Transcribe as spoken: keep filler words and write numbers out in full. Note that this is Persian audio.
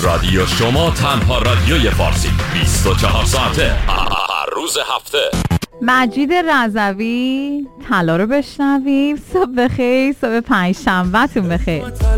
رادیو شما، تنها رادیوی فارسی بیست و چهار ساعته هر روز هفته. مجید رضوی، طلا رو بشنویم. صبح بخیر، صبح پنج شنبه‌تون بخیر.